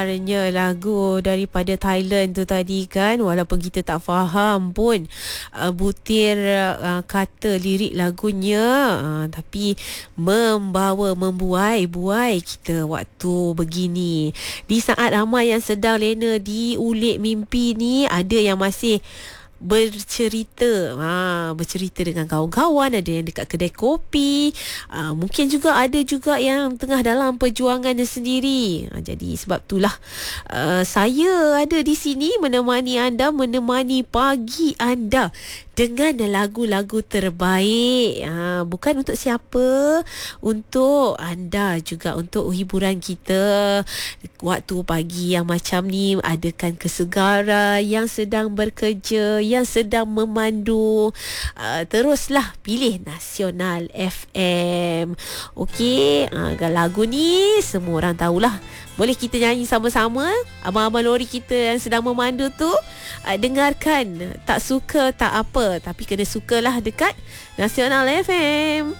Sebenarnya lagu daripada Thailand tu tadi kan, walaupun kita tak faham pun butir kata lirik lagunya, tapi membuai kita waktu begini. Di saat ramai yang sedang lena di ulik mimpi ni, ada yang masih bercerita dengan kawan-kawan, ada yang dekat kedai kopi, mungkin juga ada juga yang tengah dalam perjuangannya sendiri. Jadi sebab itulah saya ada di sini menemani anda, menemani pagi anda dengan lagu-lagu terbaik. Bukan untuk siapa, untuk anda juga, untuk hiburan kita waktu pagi yang macam ni. Adakan kesegaran yang sedang bekerja, yang sedang memandu, teruslah pilih Nasional FM. Okey, lagu ni semua orang tahulah. Boleh kita nyanyi sama-sama. Abang-abang lori kita yang sedang memandu tu, dengarkan. Tak suka tak apa, tapi kena sukalah dekat Nasional FM.